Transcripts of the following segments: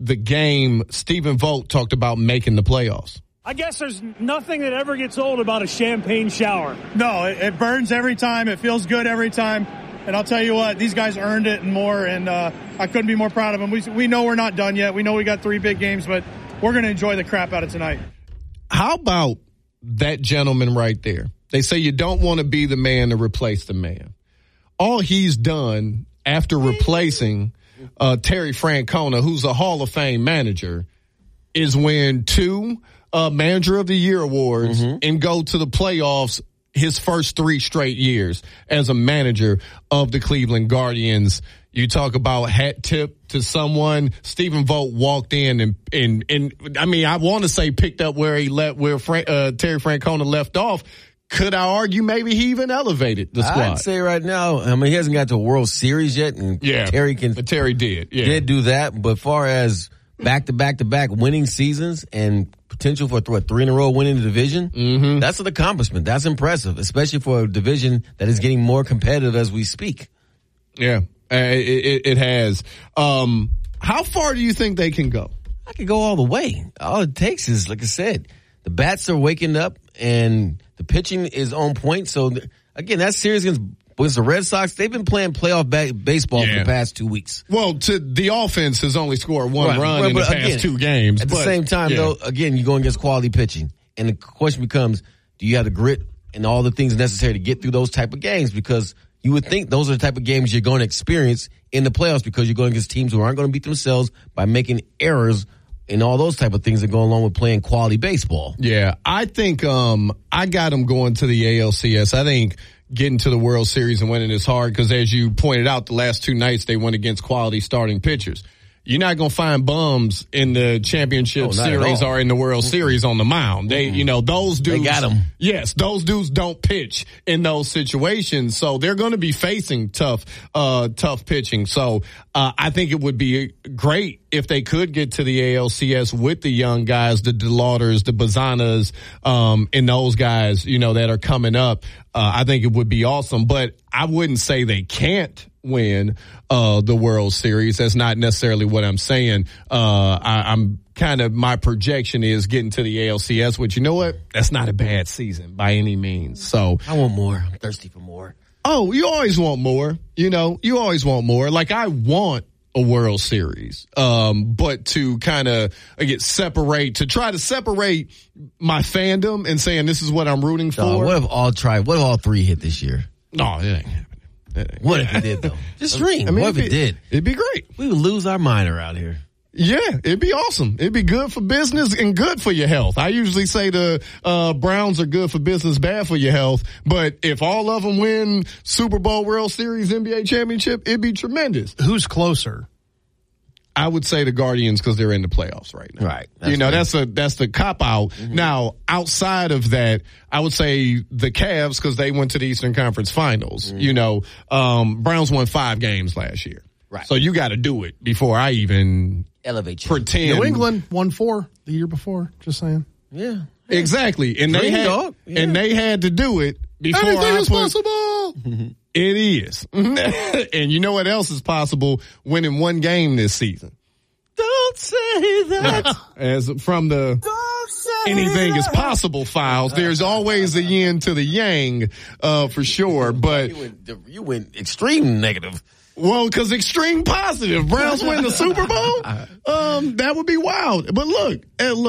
the game, Stephen Vogt talked about making the playoffs. I guess there's nothing that ever gets old about a champagne shower. No, it burns every time. It feels good every time. And I'll tell you what, these guys earned it and more, and I couldn't be more proud of them. We know we're not done yet. We know we got 3 big games, but we're going to enjoy the crap out of tonight. How about that gentleman right there? They say you don't want to be the man to replace the man. All he's done after replacing Terry Francona, who's a Hall of Fame manager, is win 2 Manager of the Year awards and go to the playoffs his first 3 straight years as a manager of the Cleveland Guardians. You talk about hat tip to someone. Stephen Vogt walked in and I mean, I want to say picked up where Terry Francona left off. Could I argue maybe he even elevated the squad? I'd say right now, I mean, he hasn't got to the World Series yet, and Terry did. Yeah. Did do that, but far as back-to-back winning seasons and potential for 3 in a row winning the division, that's an accomplishment. That's impressive, especially for a division that is getting more competitive as we speak. Yeah, it has. How far do you think they can go? I could go all the way. All it takes is, like I said, the bats are waking up and the pitching is on point. So, again, that series against the Red Sox, they've been playing playoff baseball for the past 2 weeks. Well, the offense has only scored 1 run in the past 2 games. At the same time, though, again, you're going against quality pitching. And the question becomes, do you have the grit and all the things necessary to get through those type of games? Because you would think those are the type of games you're going to experience in the playoffs because you're going against teams who aren't going to beat themselves by making errors and all those type of things that go along with playing quality baseball. Yeah, I think I got them going to the ALCS. I think getting to the World Series and winning is hard because, as you pointed out, the last 2 nights they went against quality starting pitchers. You're not going to find bums in the championship series or in the World Series on the mound. They, those dudes. They got them. Yes, those dudes don't pitch in those situations. So they're going to be facing tough pitching. So, I think it would be great if they could get to the ALCS with the young guys, the DeLauters, the Bazanas, and those guys, that are coming up. I think it would be awesome, but I wouldn't say they can't win the World Series. That's not necessarily what I'm saying. I'm kind of, my projection is getting to the ALCS, which, you know what? That's not a bad season by any means. So I want more. I'm thirsty for more. Oh, you always want more. You always want more. Like, I want a World Series. But to kind of try to separate my fandom and saying this is what I'm rooting for. What if all 3 hit this year? No, it ain't happening. What if it did, though? Just dream. What if it did? It'd be great. We would lose our mind around here. Yeah, it'd be awesome. It'd be good for business and good for your health. I usually say the Browns are good for business, bad for your health. But if all of them win Super Bowl, World Series, NBA championship, it'd be tremendous. Who's closer? I would say the Guardians because they're in the playoffs right now. Right. That's the cop out. Mm-hmm. Now, outside of that, I would say the Cavs because they went to the Eastern Conference Finals. Mm-hmm. Browns won 5 games last year. Right. So you got to do it before I even elevate you. Pretend. New England won 4 the year before. Just saying. Yeah. Exactly. And they had to do it before Anything is possible. It is. And you know what else is possible? Winning 1 game this season. Don't say that. As from the anything is possible files, there's always a yin to the yang, for sure. But you went extreme negative. Well, because extreme positive. Browns win the Super Bowl? That would be wild. But look,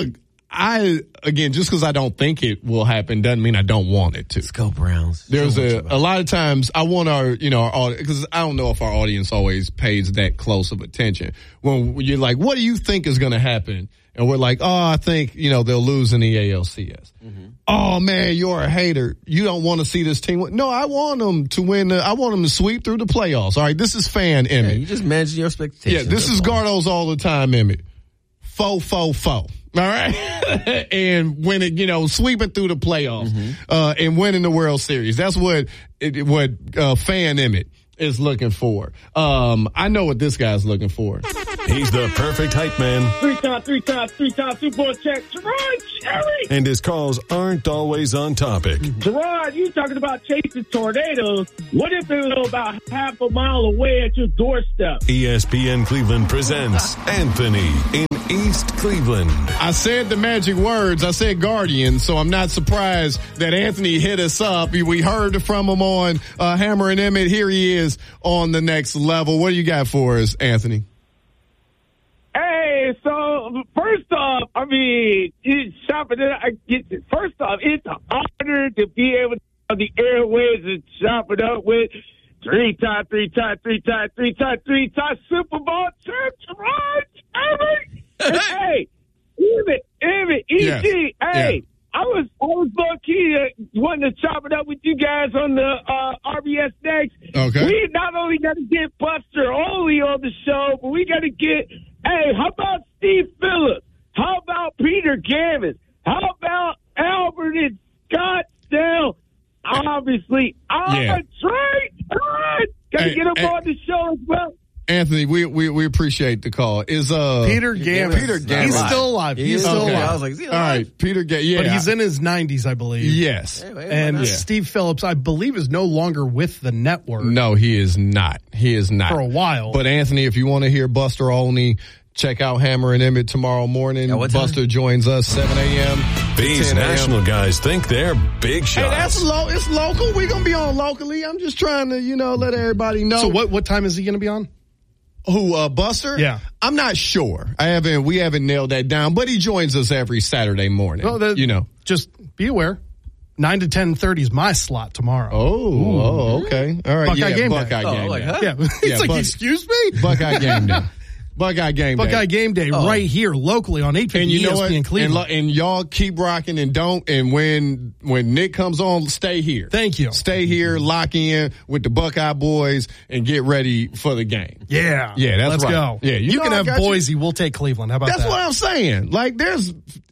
just because I don't think it will happen doesn't mean I don't want it to. Let's go Browns. There's a lot of times I want our audience, because I don't know if our audience always pays that close of attention. When you're like, what do you think is going to happen? And we're like, I think, they'll lose in the ALCS. Mm-hmm. Oh man, you're a hater. You don't want to see this team win. No, I want them to win. I want them to sweep through the playoffs. All right. This is fan Emmett. You just manage your expectations. Yeah. This is Gardo's all the time Emmett. All right. And when it, sweeping through the playoffs, and winning the World Series. That's what fan Emmett is looking for. I know what this guy's looking for. He's the perfect hype man. Three-time Super Bowl champ, Gerard Cherry. And his calls aren't always on topic. Gerard, you talking about chasing tornadoes. What if it was about half a mile away at your doorstep? ESPN Cleveland presents Anthony in East Cleveland. I said the magic words. I said Guardian, so I'm not surprised that Anthony hit us up. We heard from him on Hammer and Emmett. Here he is on the next level. What do you got for us, Anthony? Hey, so first off, first off, it's an honor to be able to on the airways and chop it up with three-time Super Bowl champ, Gerard Cherry. Hey, Emmett, EG, yes. hey, yeah. I was low-key wanting to chop it up with you guys on the RBS Next. Okay. We not only got to get Buster Olney on the show, but we got to get, hey, how about Steve Phillips? How about Peter Gammons? How about Albert in Scottsdale? Obviously, Andre. Got to get him on the show as well. Anthony, we appreciate the call. Is Peter Gammons. Peter Gammons. He's still alive. He's still okay. alive. I was like, is he alive? All right, Peter Gammons. Yeah, But he's in his 90s, I believe. Yes. And Steve Phillips, I believe, is no longer with the network. No, he is not. He is not. For a while. But Anthony, if you want to hear Buster Olney, check out Hammer and Emmett tomorrow morning. Buster joins us 7 a.m. These national guys think they're big shots. Hey, that's it's local. We're going to be on locally. I'm just trying to, let everybody know. So what time is he going to be on? Who, Buster? Yeah. I'm not sure. We haven't nailed that down, but he joins us every Saturday morning. Well, just be aware. 9 to 10:30 is my slot tomorrow. Oh, okay. All right. Buckeye game day. Buckeye game day. Yeah. It's excuse me? Buckeye game day. Buckeye game day. Buckeye game day right here locally on 850 and you know ESPN what? Cleveland. And y'all keep rocking and don't. And when Nick comes on, stay here. Thank you. Stay here, lock in with the Buckeye boys, and get ready for the game. Yeah. Yeah, that's Let's right. go. Yeah, you can have Boise. We'll take Cleveland. How about that? That's what I'm saying. Like, there's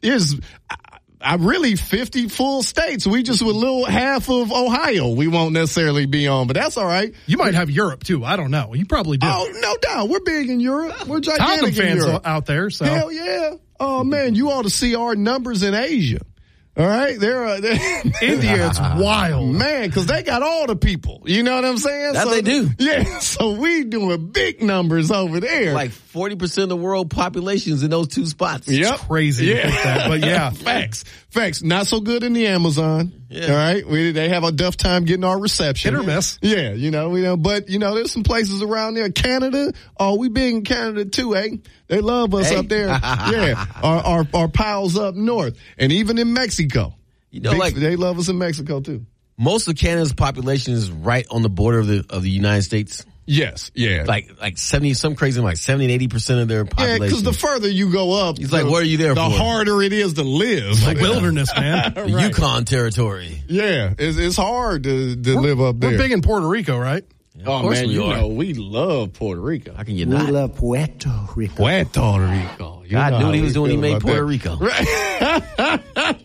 really 50 full states. We just with little half of Ohio we won't necessarily be on, but that's all right. You might have Europe too. I don't know. You probably do. Oh, no doubt. We're big in Europe. We're gigantic fans in Europe. out there. So hell yeah. Oh man, you ought to see our numbers in Asia. All right, they're India. It's wild, man, because they got all the people. You know what I'm saying? That they do. Yeah. So we doing big numbers over there. Like 40% of the world population's in those two spots. Yep. It's crazy to think that, but yeah. Facts. Not so good in the Amazon. Yeah. All right. They have a tough time getting our reception. Hit or miss. Yeah. But there's some places around there. Canada. Oh, we big in Canada too, eh? They love us up there. Yeah. Our pals up north. And even in Mexico. They love us in Mexico too. Most of Canada's population is right on the border of the United States. Yes, yeah. Like 70, some crazy, like 70 and 80% of their population. Yeah, because the further you go up, it's like, what are you there the for? The harder it is to live. Like wilderness, man. The Yukon territory. Yeah, it's hard to live up there. We're big in Puerto Rico, right? Yeah, of course man, we love Puerto Rico. How can you not? We love Puerto Rico. Puerto Rico. God knew what he was doing. He made Puerto Rico. Right.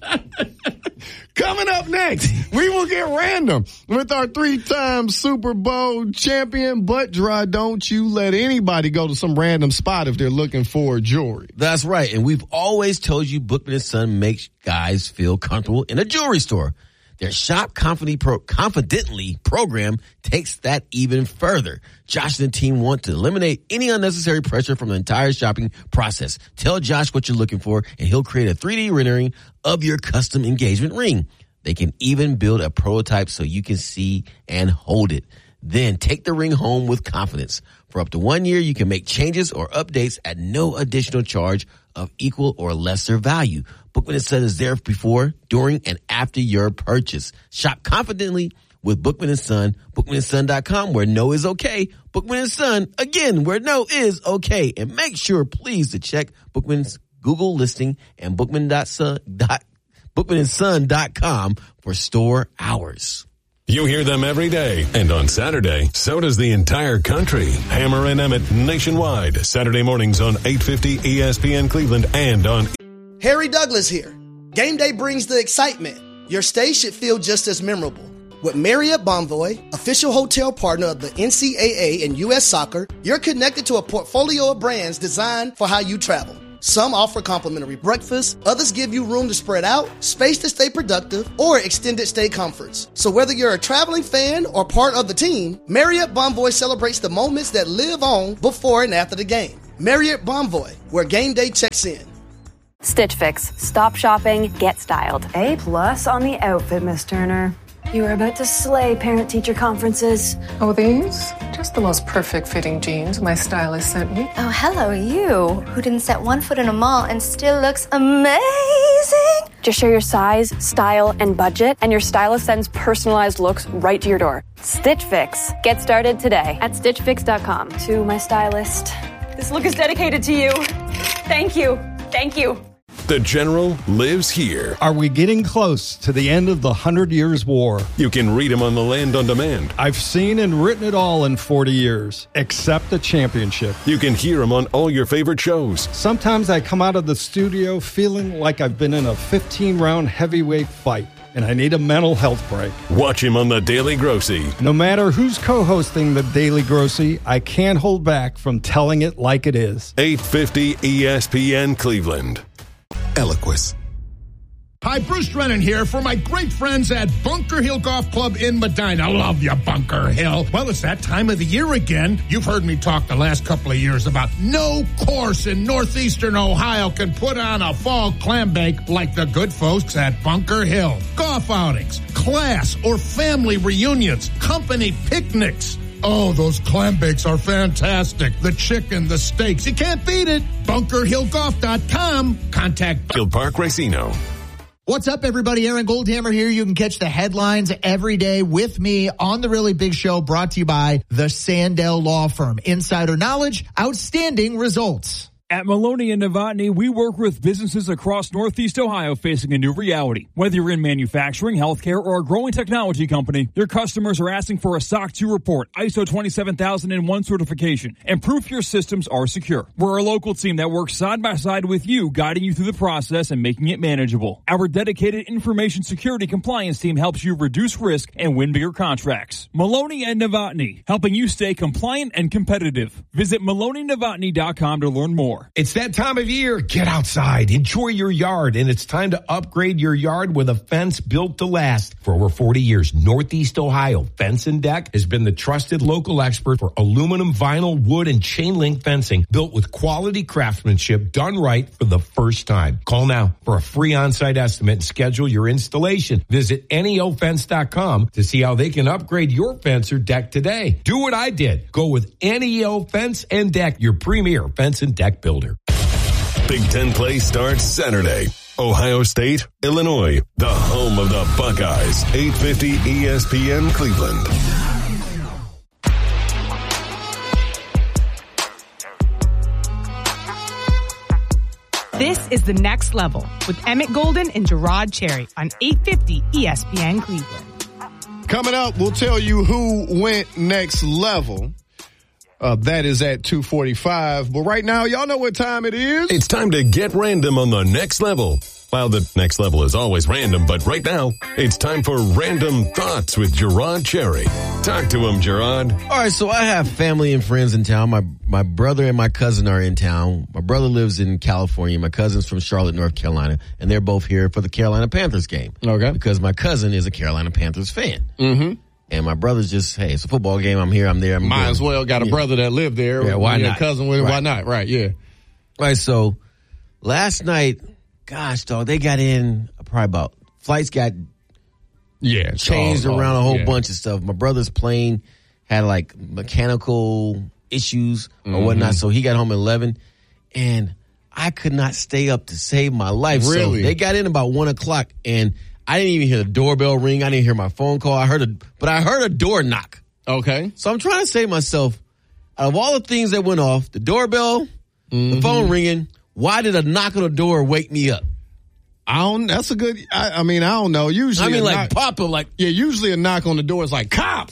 Coming up next, we will get random with our 3-time Super Bowl champion butt dry. Don't you let anybody go to some random spot if they're looking for jewelry. That's right. And we've always told you Bookman & Son makes guys feel comfortable in a jewelry store. Their Shop Confidently program takes that even further. Josh and the team want to eliminate any unnecessary pressure from the entire shopping process. Tell Josh what you're looking for, and he'll create a 3D rendering of your custom engagement ring. They can even build a prototype so you can see and hold it. Then take the ring home with confidence. For up to 1 year, you can make changes or updates at no additional charge of equal or lesser value. Bookman & Son is there before, during, and after your purchase. Shop confidently with Bookman & Son, BookmanandSon.com, where no is okay. Bookman & Son, again, where no is okay. And make sure, please, to check Bookman's Google listing and BookmanandSon.com for store hours. You hear them every day, and on Saturday, so does the entire country. Hammer and Emmett nationwide, Saturday mornings on 850 ESPN Cleveland and on... Harry Douglas here. Game day brings the excitement. Your stay should feel just as memorable. With Marriott Bonvoy, official hotel partner of the NCAA and U.S. Soccer, you're connected to a portfolio of brands designed for how you travel. Some offer complimentary breakfast, others give you room to spread out, space to stay productive, or extended stay comforts. So whether you're a traveling fan or part of the team, Marriott Bonvoy celebrates the moments that live on before and after the game. Marriott Bonvoy, where game day checks in. Stitch Fix. Stop shopping, get styled. A+ on the outfit, Miss Turner. You are about to slay parent-teacher conferences. Oh, these? Just the most perfect fitting jeans my stylist sent me. Oh, hello, you, who didn't set one foot in a mall and still looks amazing. Just share your size, style, and budget, and your stylist sends personalized looks right to your door. Stitch Fix. Get started today at StitchFix.com. To my stylist, this look is dedicated to you. Thank you. Thank you. The General lives here. Are we getting close to the end of the 100 Years' War? You can read him on the Land on Demand. I've seen and written it all in 40 years, except the championship. You can hear him on all your favorite shows. Sometimes I come out of the studio feeling like I've been in a 15-round heavyweight fight, and I need a mental health break. Watch him on The Daily Grossy. No matter who's co-hosting The Daily Grossy, I can't hold back from telling it like it is. 850 ESPN Cleveland. Eloquist. Hi, Bruce Drennan here for my great friends at Bunker Hill Golf Club in Medina. Love you, Bunker Hill. Well, it's that time of the year again. You've heard me talk the last couple of years about no course in northeastern Ohio can put on a fall clam bake like the good folks at Bunker Hill. Golf outings, class or family reunions, company picnics. Oh, those clam bakes are fantastic. The chicken, the steaks, you can't beat it. BunkerHillGolf.com. Contact Field Park Racino. What's up, everybody? Aaron Goldhammer here. You can catch the headlines every day with me on The Really Big Show, brought to you by the Sandell Law Firm. Insider knowledge, outstanding results. At Maloney and Novotny, we work with businesses across Northeast Ohio facing a new reality. Whether you're in manufacturing, healthcare, or a growing technology company, your customers are asking for a SOC 2 report, ISO 27001 certification, and proof your systems are secure. We're a local team that works side by side with you, guiding you through the process and making it manageable. Our dedicated information security compliance team helps you reduce risk and win bigger contracts. Maloney and Novotny, helping you stay compliant and competitive. Visit MaloneyNovotny.com to learn more. It's that time of year. Get outside, enjoy your yard, and it's time to upgrade your yard with a fence built to last. For over 40 years, Northeast Ohio Fence and Deck has been the trusted local expert for aluminum, vinyl, wood, and chain link fencing built with quality craftsmanship done right for the first time. Call now for a free on-site estimate and schedule your installation. Visit NEOFence.com to see how they can upgrade your fence or deck today. Do what I did. Go with NEO Fence and Deck, your premier fence and deck builder. Big Ten play starts Saturday. Ohio State, Illinois, the home of the Buckeyes. 850 ESPN Cleveland. This is The Next Level with Emmett Golden and Gerard Cherry on 850 ESPN Cleveland. Coming up, we'll tell you who went next level. That is at 2:45. But right now, y'all know what time it is. It's time to get random on the next level. Well, the next level is always random, but right now, it's time for Random Thoughts with Gerard Cherry. Talk to him, Gerard. All right, so I have family and friends in town. My brother and my cousin are in town. My brother lives in California. My cousin's from Charlotte, North Carolina, and they're both here for the Carolina Panthers game. Okay. Because my cousin is a Carolina Panthers fan. Mm-hmm. And my brother's just, hey, it's a football game. I'm here. I'm there. Might as well got a brother that lived there. Yeah, why not? Cousin with it. Right. Why not? Right. Yeah. All right. So last night, gosh, dog, they got in probably about flights got changed around a whole bunch of stuff. My brother's plane had like mechanical issues or whatnot. So he got home at 11 and I could not stay up to save my life. Really? So they got in about 1 o'clock and I didn't even hear the doorbell ring. I didn't hear my phone call. I heard a door knock. Okay. So I'm trying to say to myself, out of all the things that went off, the doorbell, the phone ringing, why did a knock on the door wake me up? That's a good, I don't know. Usually, like Papa, like. Yeah, usually a knock on the door is like cops.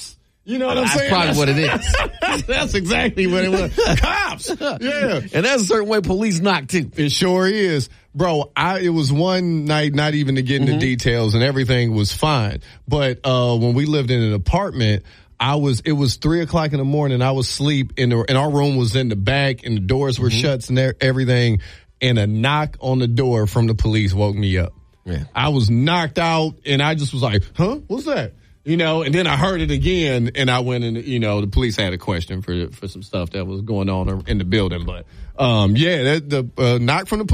You know what I'm saying? That's probably what it is. That's exactly what it was. Cops. Yeah. And that's a certain way police knock too. It sure is. Bro, it was one night, not even to get into details, and everything was fine. But when we lived in an apartment, it was 3:00 in the morning. I was asleep and our room was in the back and the doors were shut and everything. And a knock on the door from the police woke me up. Yeah. I was knocked out and I just was like, huh? What's that? You know, and then I heard it again and I went and, the police had a question for some stuff that was going on in the building. But, the knock from the police.